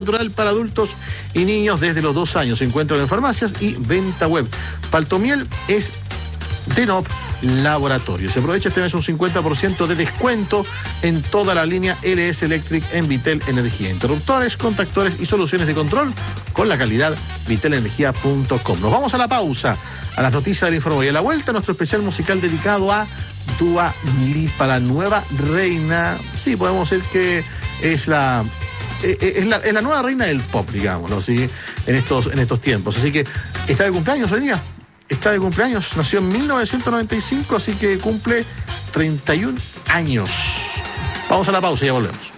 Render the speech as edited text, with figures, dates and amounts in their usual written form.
natural para adultos y niños desde los 2 años. Se encuentran en farmacias y venta web. Paltomiel es Denop Laboratorio. Se aprovecha este mes un 50% de descuento en toda la línea LS Electric en Vitel Energía. Interruptores, contactores y soluciones de control con la calidad vitelenergia.com. Nos vamos a la pausa, a las noticias del Informe. Y a la vuelta, nuestro especial musical dedicado a Dua Lipa, la nueva reina. Sí, podemos decir que es la nueva reina del pop, digámoslo, ¿sí? en estos tiempos. Así que está de cumpleaños hoy día. Está de cumpleaños, nació en 1995, así que cumple 31 años. Vamos a la pausa y ya volvemos.